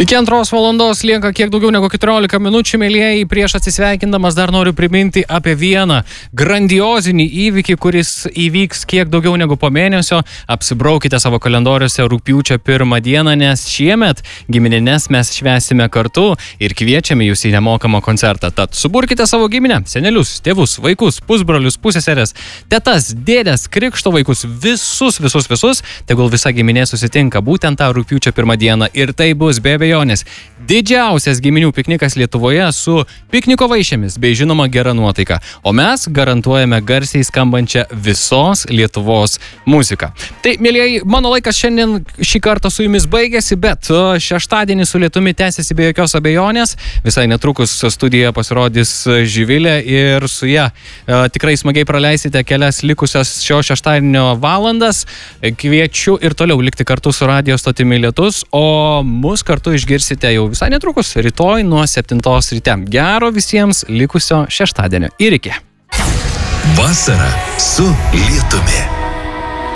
Iki 2 valandos lieka kiek daugiau negu 14 minučių, mėlyjeji. Prieš atsisveikindamas dar noriu priminti apie vieną grandiozinį įvykį, kuris įvyks kiek daugiau negu po mėnesio. Apsibraukite savo kalendoriuose rugpjūčio 1 dieną, nes šiemet giminines mes švęsime kartu ir kviečiame jūs į nemokamą koncertą. Tad suburkite savo giminę, senelius, tėvus, vaikus, pusbrolius, pusseseres, tetas, dėdes, krikšto vaikus, visus, tegul visa giminė susitinka būtent tą rugpjūčio 1 dieną. Ir tai bus be abejonės didžiausias giminių piknikas Lietuvoje su pikniko vaišėmis bei žinoma gera nuotaika. O mes garantuojame garsiai skambančią visos Lietuvos muziką. Tai, mėlyjeji, mano laikas šiandien šį kartą su jumis baigėsi, bet šeštadienį su lietumi tęsiasi be jokios abejonės. Visai netrukus studijoje pasirodys Živilė ir su ja tikrai smagiai praleisite kelias likusias šio šeštadienio valandas. Kviečiu ir toliau likti kartu su radijo stotimi Lietus, o mus kartu išgirsite jau visai netrukus, rytoj nuo 7 ryte. Gero visiems likusio šeštadienio. Ir iki. Vasara su Lietumi.